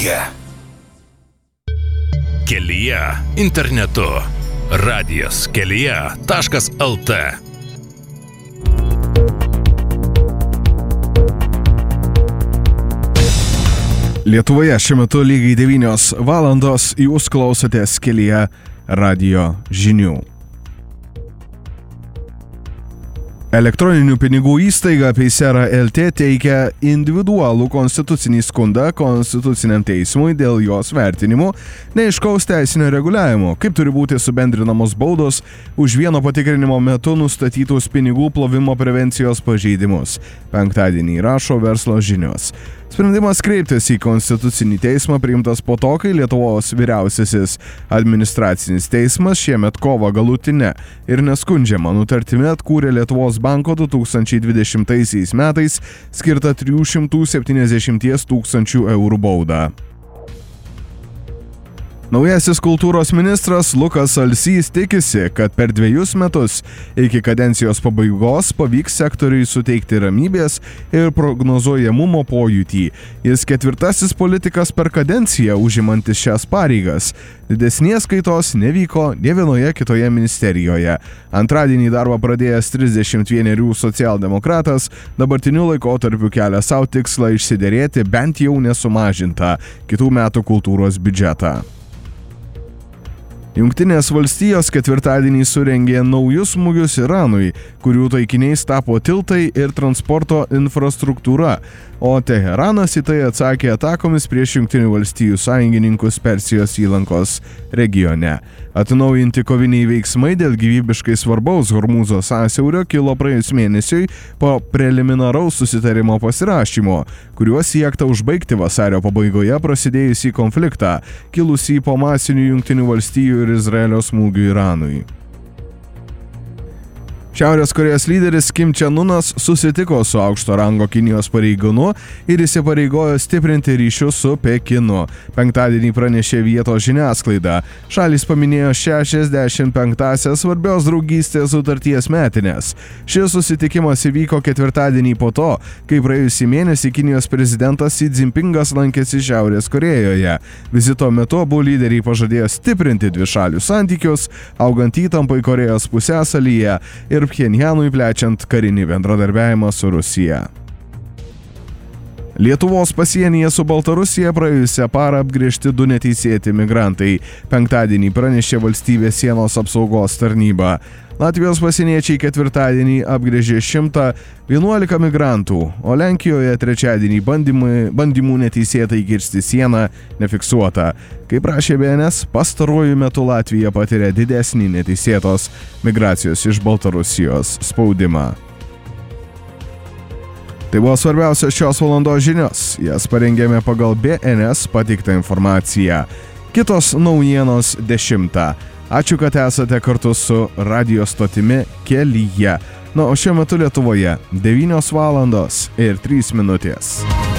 Kelyje. Kelyje internetu. Radijas kelyje.lt. Lietuvoje šiuo metu lygiai 9 valandos, jūs klausotės Kelyje radijo žinių. Elektroninių pinigų įstaiga Paysera LT teikia individualų konstitucinį skundą Konstituciniam teismui dėl jos vertinimų neaiškaus teisinio reguliavimo, kaip turi būti subendrinamos baudos už vieno patikrinimo metu nustatytus pinigų plovimo prevencijos pažeidimus. Penktadienį rašo Verslo žinios. Sprendimas kreiptis į Konstitucinį teismą priimtas po to, kai Lietuvos vyriausiasis administracinis teismas šiemet kovo galutinę ir neskundžiamą nutartimi atkūrė Lietuvos banko 2020 metais skirtą 370 tūkstančių eurų baudą. Naujasis kultūros ministras Lukas Alsys tikisi, kad per 2 metus iki kadencijos pabaigos pavyks sektoriui suteikti ramybės ir prognozuojamumo pojūtį. Jis 4. politikas per kadenciją užimantis šias pareigas. Didesnės kaitos nevyko nė vienoje kitoje ministerijoje. Antradienį darbą pradėjęs 31 socialdemokratas dabartiniu laikotarpiu kelia savo tikslą išsiderėti bent jau nesumažintą kitų metų kultūros biudžetą. Jungtinės valstijos ketvirtadienį surengė naujus smūgius Iranui, kurių taikiniais tapo tiltai ir transporto infrastruktūra, o Teheranas į tai atsakė atakomis prieš Jungtinių valstijų sąjungininkus Persijos įlankos regione. Atnaujinti koviniai veiksmai dėl gyvybiškai svarbaus Hormūzo sąsiaurio kilo praėjus mėnesiui po preliminaraus susitarimo pasirašymo, kuriuo siekta užbaigti vasario pabaigoje prasidėjusį konfliktą, kilusį po masinių Jungtinių valstijų ir Izraelio smūgių Iranui. Šiaurės Korėjos lyderis Kim Chen-unas susitiko su aukšto rango Kinijos pareigūnu ir įsipareigojo stiprinti ryšius su Pekinu. Penktadienį pranešė vietos žiniasklaida. Šalys paminėjo 65-asias svarbios draugystės sutarties metinės. Šis susitikimas įvyko ketvirtadienį po to, kai praėjusį mėnesį Kinijos prezidentas Xi Jinpingas lankėsi Šiaurės Korėjoje. Vizito metu abu lyderiai pažadėjo stiprinti dvišalius santykius, augant įtampai Korėjos pusiasalyje ir Pchenjanui plečiant karinį bendradarbiavimą su Rusija. Lietuvos pasienyje su Baltarusija praėjusią parą apgręžti 2 neteisėti migrantai. Penktadienį pranešė valstybės sienos apsaugos tarnyba. Latvijos pasieniečiai ketvirtadienį apgręžė 111 migrantų, o Lenkijoje trečiadienį bandymų neteisėtai kirsti sieną nefiksuota. Kaip rašė BNS, pastaruoju metu Latvija patiria didesnį neteisėtos migracijos iš Baltarusijos spaudimą. Tai buvo svarbiausios šios valandos žinios. Jas parengėme pagal BNS pateiktą informaciją. Kitos naujienos 10. Ačiū, kad esate kartu su radijo stotimi Kelyje. O šiuo metu Lietuvoje 9 valandos ir 3 minutės.